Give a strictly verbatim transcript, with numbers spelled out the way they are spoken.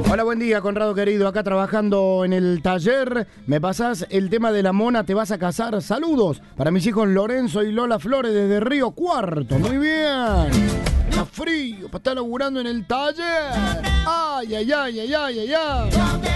Hola, buen día, Conrado querido. Acá trabajando en el taller. ¿Me pasás el tema de la mona? ¿Te vas a casar? Saludos para mis hijos Lorenzo y Lola Flores desde Río Cuarto. Muy bien. Está frío para estar laburando en el taller. Ay, ay, ay, ay, ay, ay, ay.